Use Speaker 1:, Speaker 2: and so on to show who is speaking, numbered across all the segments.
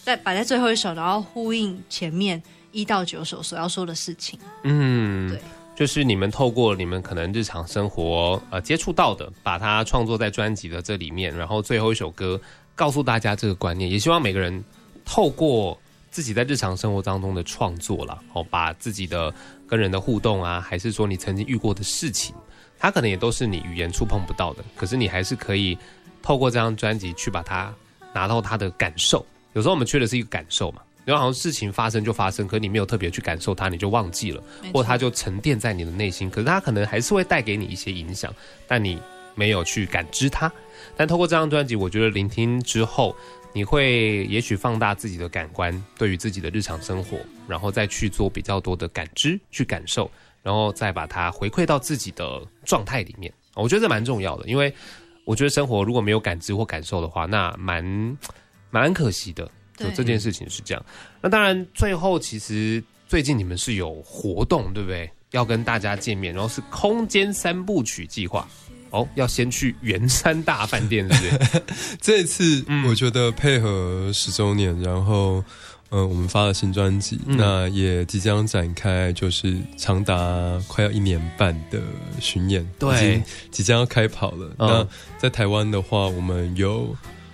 Speaker 1: 摆在最后一首，然后呼应前面1到9首所要说的事情。对。
Speaker 2: 就是你们透过你们可能日常生活接触到的，把它创作在专辑的这里面，然后最后一首歌告诉大家这个观念，也希望每个人透过自己在日常生活当中的创作啦，把自己的跟人的互动啊，还是说你曾经遇过的事情，它可能也都是你语言触碰不到的，可是你还是可以透过这张专辑去把它拿到它的感受。有时候我们缺的是一个感受嘛，然后好像事情发生就发生，可是你没有特别去感受它，你就忘记了，或它就沉淀在你的内心，可是它可能还是会带给你一些影响，但你没有去感知它。但透过这张专辑，我觉得聆听之后，你会也许放大自己的感官，对于自己的日常生活，然后再去做比较多的感知，去感受，然后再把它回馈到自己的状态里面。我觉得这蛮重要的，因为我觉得生活如果没有感知或感受的话，那蛮可惜的。就这件事情是这样。那当然最后其实最近你们是有活动对不对，要跟大家见面，然后是空间3部曲计划要先去圆山大饭店是不是？
Speaker 3: 这次我觉得配合10周年，然后我们发了新专辑，那也即将展开就是长达快要1年半的巡演，
Speaker 2: 对，
Speaker 3: 已经即将要开跑了。那在台湾的话，我们有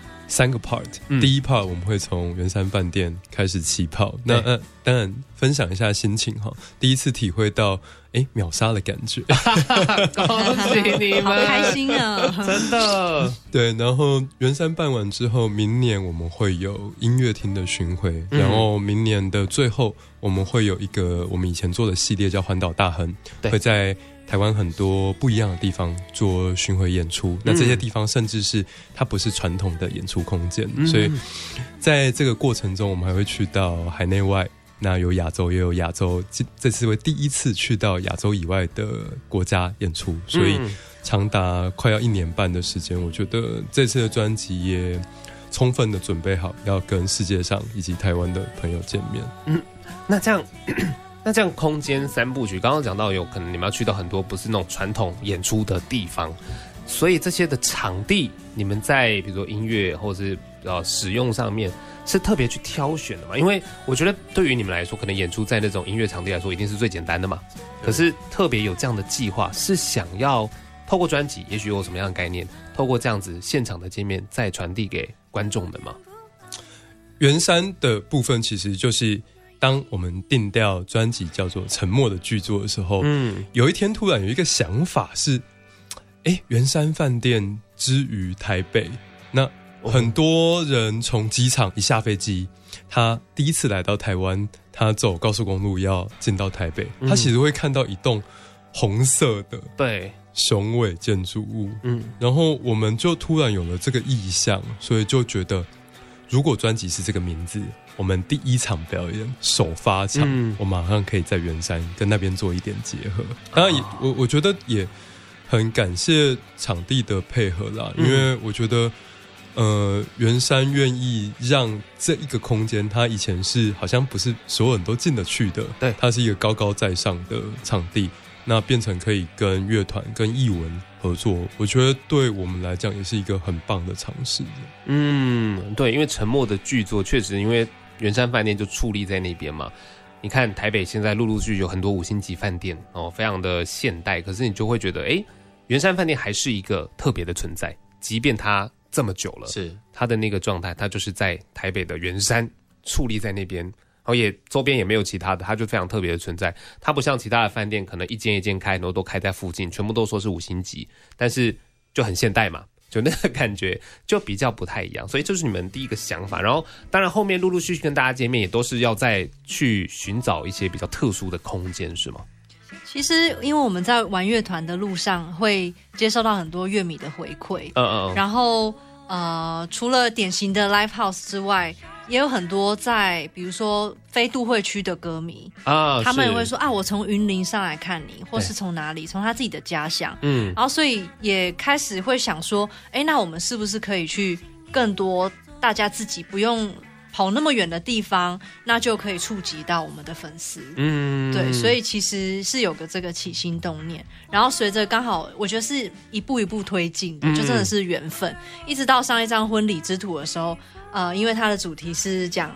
Speaker 3: 3个 part，第一 part 我们会从圆山饭店开始起跑。那当然分享一下心情哈，第一次体会到秒杀的感觉，
Speaker 2: 恭喜你们，
Speaker 1: 好开心啊！
Speaker 2: 真的。
Speaker 3: 对，然后圆山办完之后，明年我们会有音乐厅的巡回，然后明年的最后我们会有一个我们以前做的系列叫环岛大亨，会在台湾很多不一样的地方做巡回演出，那这些地方甚至是它不是传统的演出空间，所以在这个过程中我们还会去到海内外，那有亚洲也有亚洲，这次会第一次去到亚洲以外的国家演出，所以长达快要1年半的时间，我觉得这次的专辑也充分的准备好要跟世界上以及台湾的朋友见面。
Speaker 2: 那这样空间3部曲，刚刚讲到有可能你们要去到很多不是那种传统演出的地方，所以这些的场地你们在比如说音乐或是使用上面是特别去挑选的嘛？因为我觉得对于你们来说，可能演出在那种音乐场地来说一定是最简单的嘛，可是特别有这样的计划，是想要透过专辑也许有什么样的概念，透过这样子现场的见面再传递给观众的吗？
Speaker 3: 圆山的部分其实就是当我们定调专辑叫做沉默的巨作的时候，有一天突然有一个想法是圆山饭店之于台北，那很多人从机场一下飞机，他第一次来到台湾，他走高速公路要进到台北，他其实会看到一栋红色的
Speaker 2: 对
Speaker 3: 雄伟建筑物，然后我们就突然有了这个意象，所以就觉得如果专辑是这个名字，我们第一场表演首发场，我马上可以在圆山跟那边做一点结合。当然我觉得也很感谢场地的配合啦，因为我觉得圆山愿意让这一个空间，它以前是好像不是所有人都进得去的，对，它是一个高高在上的场地，那变成可以跟乐团跟艺文合作，我觉得对我们来讲也是一个很棒的尝试。
Speaker 2: 对，因为沉默的巨作确实因为圆山饭店就矗立在那边嘛，你看台北现在陆陆续续有很多5星级饭店非常的现代，可是你就会觉得圆山饭店还是一个特别的存在，即便它这么久了，是它的那个状态，它就是在台北的圆山矗立在那边，然后也周边也没有其他的，它就非常特别的存在。它不像其他的饭店可能一间一间开，然后都开在附近，全部都说是5星级，但是就很现代嘛，就那个感觉就比较不太一样，所以这是你们第一个想法。然后当然后面陆陆续续跟大家见面，也都是要再去寻找一些比较特殊的空间，是吗？
Speaker 1: 其实因为我们在玩乐团的路上会接受到很多乐迷的回馈，然后除了典型的 live house 之外，也有很多在比如说非都会区的歌迷他们也会说我从云林上来看你，或是从哪里，从他自己的家乡，然后所以也开始会想说那我们是不是可以去更多大家自己不用跑那么远的地方，那就可以触及到我们的粉丝。对，所以其实是有个这个起心动念，然后随着刚好我觉得是一步一步推进的，就真的是缘分。一直到上一张婚礼之图的时候，因为它的主题是讲